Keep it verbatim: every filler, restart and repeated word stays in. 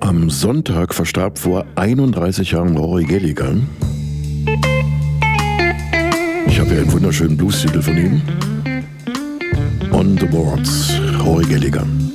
Am Sonntag verstarb vor einunddreißig Jahren Rory Gallagher. Ich habe hier einen wunderschönen Blues-Titel von ihm. On the Boards, Rory Gallagher.